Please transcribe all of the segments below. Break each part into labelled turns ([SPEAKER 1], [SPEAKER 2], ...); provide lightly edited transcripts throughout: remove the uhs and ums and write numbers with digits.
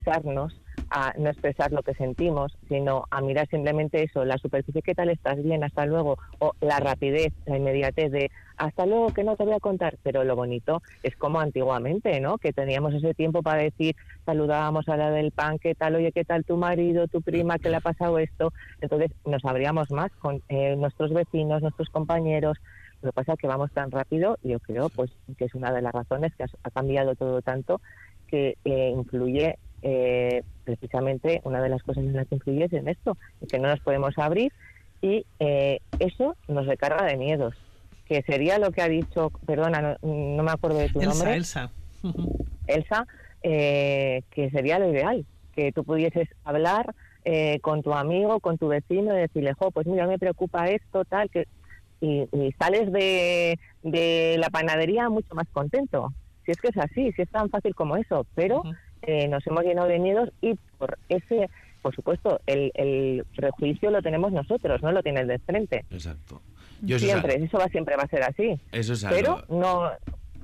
[SPEAKER 1] forzarnos a no expresar lo que sentimos, sino a mirar simplemente eso, la superficie, ¿qué tal estás? Bien, hasta luego, o la rapidez, la inmediatez de hasta luego, que no te voy a contar. Pero lo bonito es como antiguamente, ¿no? Que teníamos ese tiempo para decir, saludábamos a la del pan, ¿qué tal? Oye, ¿qué tal tu marido, tu prima, que le ha pasado esto? Entonces nos abríamos más con nuestros vecinos, nuestros compañeros. Lo que pasa es que vamos tan rápido, yo creo pues que es una de las razones que ha cambiado todo tanto, que influye precisamente, una de las cosas en las que influye es en esto, que no nos podemos abrir, y eso nos recarga de miedos, que sería lo que ha dicho, perdona, no me acuerdo de tu nombre.
[SPEAKER 2] Elsa.
[SPEAKER 1] Elsa, que sería lo ideal, que tú pudieses hablar con tu amigo, con tu vecino, y decirle, pues mira, me preocupa esto, tal, que y sales de la panadería mucho más contento. Si es que es así, si es tan fácil como eso, pero nos hemos llenado de miedos, y por supuesto, el prejuicio lo tenemos nosotros, no lo tiene el de frente.
[SPEAKER 3] Exacto.
[SPEAKER 1] Siempre va a ser así.
[SPEAKER 3] Eso es
[SPEAKER 1] pero no...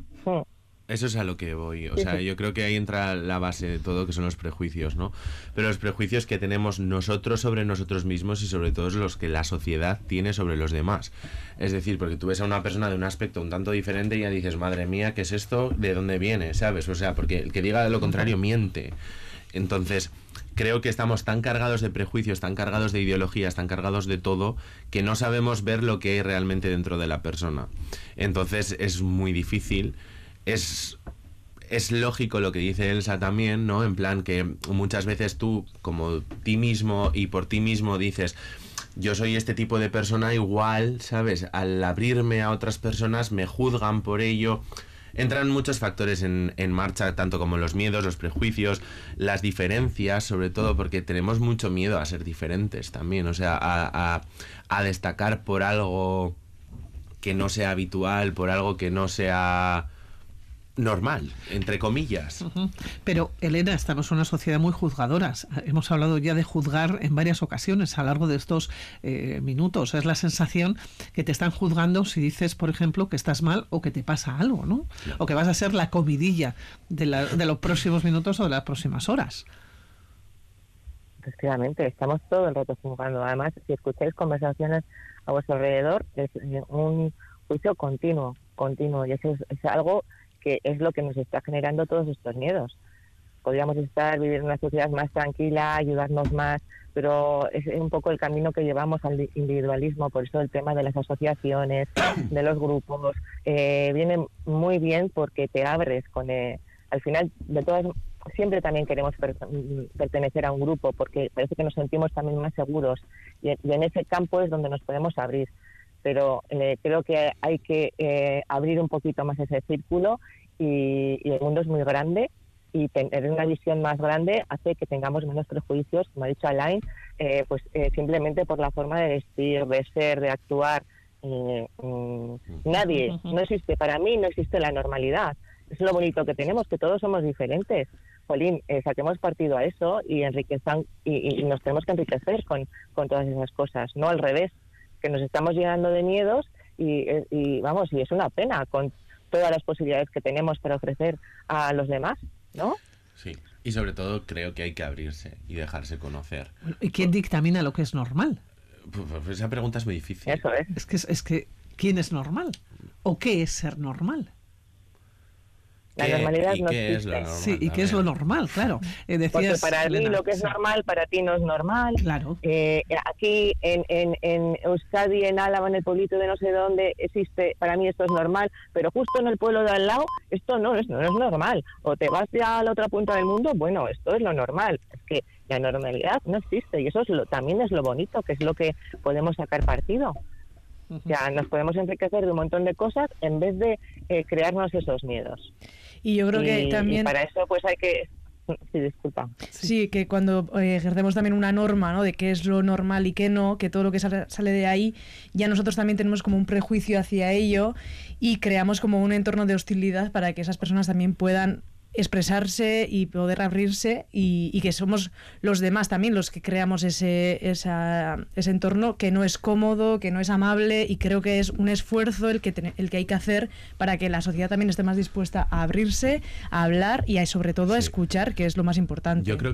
[SPEAKER 3] Eso es a lo que voy. O sea, yo creo que ahí entra la base de todo, que son los prejuicios, ¿no? Pero los prejuicios que tenemos nosotros sobre nosotros mismos, y sobre todo los que la sociedad tiene sobre los demás. Es decir, porque tú ves a una persona de un aspecto un tanto diferente y ya dices, madre mía, ¿qué es esto? ¿De dónde viene? ¿Sabes? O sea, porque el que diga de lo contrario miente. Entonces, creo que estamos tan cargados de prejuicios, tan cargados de ideologías, tan cargados de todo, que no sabemos ver lo que hay realmente dentro de la persona. Entonces, es muy difícil. Es lógico lo que dice Elsa también, ¿no? En plan que muchas veces tú, como ti mismo y por ti mismo, dices, yo soy este tipo de persona, igual, ¿sabes? Al abrirme a otras personas me juzgan por ello. Entran muchos factores en marcha, tanto como los miedos, los prejuicios, las diferencias, sobre todo porque tenemos mucho miedo a ser diferentes también, o sea, a destacar por algo que no sea habitual, por algo que no sea normal, entre comillas.
[SPEAKER 2] Pero, Elena, estamos en una sociedad muy juzgadora. Hemos hablado ya de juzgar en varias ocasiones a lo largo de estos minutos. Es la sensación que te están juzgando si dices, por ejemplo, que estás mal o que te pasa algo, ¿no? Claro. O que vas a ser la comidilla de los próximos minutos o de las próximas horas.
[SPEAKER 1] Efectivamente, estamos todo el rato juzgando. Además, si escucháis conversaciones a vuestro alrededor, es un juicio continuo, y eso es algo que es lo que nos está generando todos estos miedos. Podríamos vivir en una sociedad más tranquila, ayudarnos más, pero es un poco el camino que llevamos al individualismo. Por eso el tema de las asociaciones, de los grupos, viene muy bien, porque te abres con... al final, siempre también queremos pertenecer a un grupo, porque parece que nos sentimos también más seguros, y en ese campo es donde nos podemos abrir. Pero creo que hay que abrir un poquito más ese círculo, y el mundo es muy grande, y tener una visión más grande hace que tengamos menos prejuicios, como ha dicho Alain, simplemente por la forma de vestir, de ser, de actuar. No existe la normalidad. Es lo bonito que tenemos, que todos somos diferentes. Jolín, saquemos partido a eso y enriquezcan, y nos tenemos que enriquecer con todas esas cosas, no al revés, que nos estamos llenando de miedos, y es una pena con todas las posibilidades que tenemos para ofrecer a los demás, ¿no?
[SPEAKER 3] Sí, y sobre todo creo que hay que abrirse y dejarse conocer.
[SPEAKER 2] ¿Y quién dictamina lo que es normal?
[SPEAKER 3] Pues esa pregunta es muy difícil.
[SPEAKER 1] Eso es.
[SPEAKER 2] Es que ¿quién es normal? ¿O qué es ser normal?
[SPEAKER 1] La normalidad no existe.
[SPEAKER 3] Es lo normal,
[SPEAKER 2] sí, ¿y qué es lo normal? Claro.
[SPEAKER 1] Porque para mí lo que es normal, para ti no es normal.
[SPEAKER 2] Claro.
[SPEAKER 1] Aquí en Euskadi, en Álava, en el pueblito de no sé dónde, existe, para mí esto es normal, pero justo en el pueblo de al lado, esto no es normal. O te vas ya a la otra punta del mundo, bueno, esto es lo normal. Es que la normalidad no existe, y eso también es lo bonito, que es lo que podemos sacar partido. Ya nos podemos enriquecer de un montón de cosas en vez de crearnos esos miedos.
[SPEAKER 4] Y yo creo que también...
[SPEAKER 1] Y para eso pues hay que... Sí, disculpa.
[SPEAKER 4] Sí, que cuando ejercemos también una norma, ¿no?, de qué es lo normal y qué no, que todo lo que sale de ahí, ya nosotros también tenemos como un prejuicio hacia ello, y creamos como un entorno de hostilidad para que esas personas también puedan expresarse y poder abrirse, y que somos los demás también los que creamos ese entorno que no es cómodo, que no es amable, y creo que es un esfuerzo el que hay que hacer para que la sociedad también esté más dispuesta a abrirse, a hablar y sobre todo a escuchar, que es lo más importante.
[SPEAKER 3] Yo creo